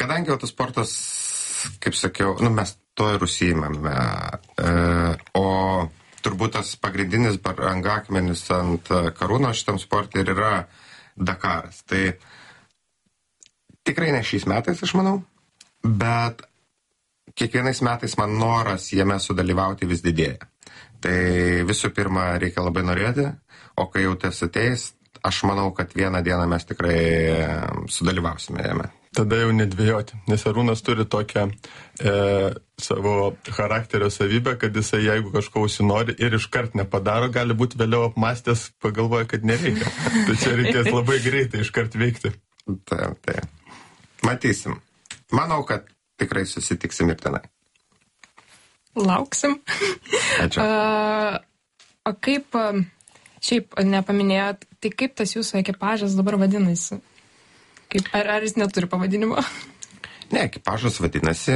Kadangi autosportas, kaip sakiau, mes to ir užsiimame, o turbūt tas pagrindinis brangakmenis ant karūnos šitam sportui ir yra Dakaras. Tai tikrai ne šiais metais, aš manau, bet kiekvienais metais man noras jame sudalyvauti vis didėja. Tai visų pirma, reikia labai norėti, o kai jau tas ateis, aš manau, kad vieną dieną mes tikrai sudalyvausime jame. Tada jau nedvejoti, nes Arūnas turi tokią savo charakterio savybę, kad jisai, jeigu kažko užsinori ir iškart nepadaro, gali būti vėliau apmastęs, pagalvoja, kad nereikia. Tai čia reikės labai greitai iškart veikti. Taip. Matysim. Manau, kad tikrai susitiksim ir tenai. Lauksim. Ačiū. O kaip, šiaip nepaminėjot, tai kaip tas jūsų ekipažas dabar vadinasi? Ar jis neturi pavadinimo? Ne, ekipažas vadinasi,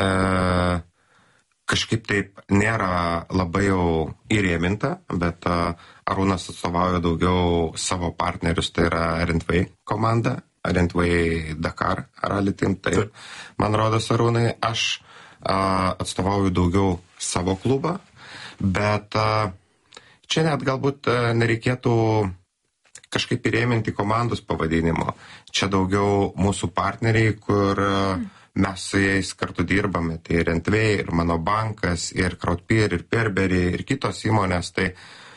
kažkaip taip nėra labai jau įrėminta, bet Arūnas atstovauja daugiau savo partnerius, tai yra Rentway komanda, Rentway Dakar Rally Team, tai man rodos Arūnai, aš atstovauju daugiau savo klubą, bet čia net galbūt nereikėtų kažkaip įrėminti komandos pavadinimo. Čia daugiau mūsų partneriai, kur mes su jais kartu dirbame. Tai Rentway, ir mano bankas, ir Krautpier, ir Perberry, ir kitos įmonės. Tai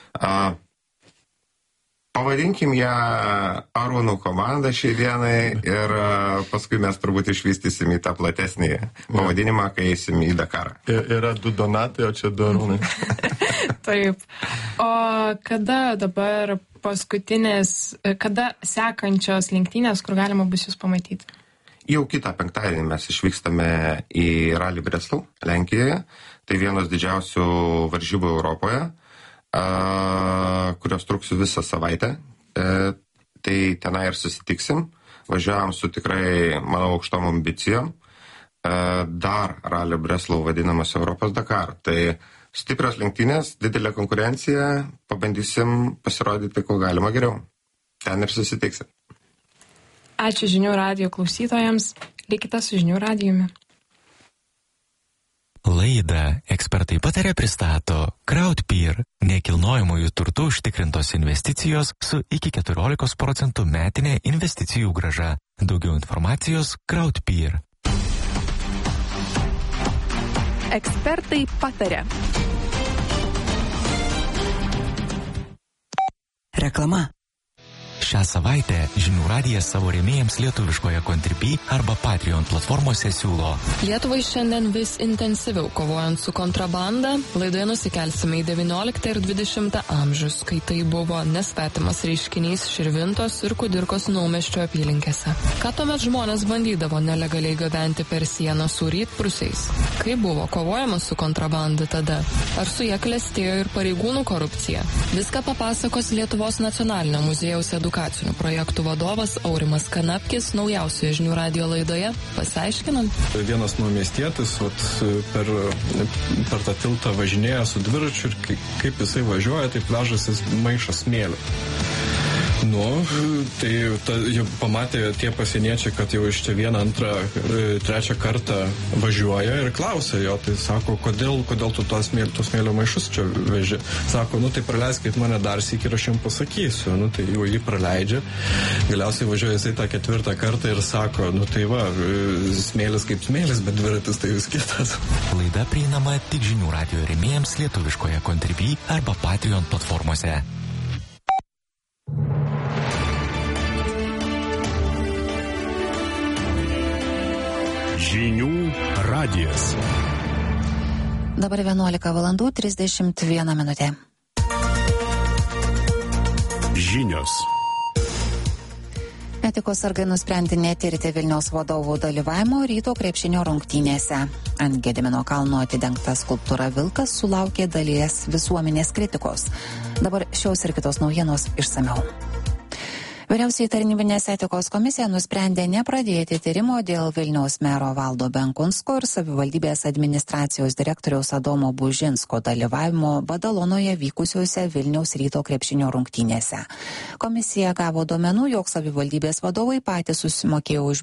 pavadinkim ją Arūnų komandą šiai dienai ir paskui mes turbūt išvystysim į tą platesnį pavadinimą, kai eisim į Dakarą. Yra 2 Donatai, o čia 2 Arūnai. Taip. O kada dabar kada sekančios lenktynės, kur galima bus jūs pamatyti? Jau kitą penktadienį mes išvykstame į Rally Breslau, Lenkijoje. Tai vienos didžiausių varžybų Europoje, kurios truks visą savaitę. Tai tenai ir susitiksim. Važiavam su tikrai, manau, aukštom ambicijom. Dar Rally Breslau vadinamas Europos Dakar. Tai stiprios lenktynės, didelė konkurencija, pabandysim pasirodyti, ko galima geriau. Ten ir susitiksim. Ačiū Žinių radijo klausytojams. Likite su Žinių radijumi. Laidą Ekspertai pataria pristato Krautpier. Nekilnojamųjų turtų užtikrintos investicijos su iki 14% metinė investicijų grąža. Daugiau informacijos Krautpier. Ekspertai pataria. Reklama. Šią savaitę Žinių radijas savo rėmėjams lietuviškoje Contribui arba Patreon platformose siūlo. Lietuvai šiandien vis intensyviau kovojant su kontrabanda, laidoje nusikelsime į 19 ir 20 amžius, kai tai buvo nesvetimas reiškinys Širvintos ir Kudirkos naumiesčio apylinkėse. Ką tuomet žmonės bandydavo nelegaliai gabenti per sieną su rytprūsiais? Kaip buvo kovojama su kontrabanda tada? Ar su ja klestėjo ir pareigūnų korupcija? Viską papasakos Lietuvos nacionalinio muziejaus edukacinių projektų vadovas Aurimas Kanapkis naujausioje Žinių radijo laidoje. Pasiaiškinam. Vienas naumiestietis per tą tiltą važinėja su dviračiu ir kaip jisai važiuoja, taip vežasi maišą smėlio. Tai jau pamatė tie pasieniečiai, kad jau iš čia 1, 2, 3 kartą važiuoja ir klausia jo, tai sako, kodėl tu tos smėlio maišus čia veži? Sako, tai praleiskit mane dar sykį ir aš jums pasakysiu. Tai jau jį praleidžia. Galiausiai važiuoja jisai tą 4 kartą ir sako, tai va, smėlis kaip smėlis, bet dviratis tai vis kitas. Laida prieinama tik Žinių radijo rėmėjams lietuviškoje Contribui arba Patreon platformose. Žinių radijas. Dabar 11:31 minutė. Žinios. Etikos sargai nusprendė netirti Vilniaus vadovų dalyvavimo ryto krepšinio rungtynėse. Ant Gedimino kalno atidengta skulptūra Vilkas sulaukė dalies visuomenės kritikos. Dabar šios ir kitos naujienos išsamiau. Vyriausioji tarnybinės etikos komisija nusprendė nepradėti tyrimo dėl Vilniaus mero Valdo Benkunsko ir savivaldybės administracijos direktoriaus Adomo Bužinsko dalyvavimo Badalonoje vykusiuose Vilniaus ryto krepšinio rungtynėse. Komisija gavo duomenų, jog savivaldybės vadovai patys susimokėjo už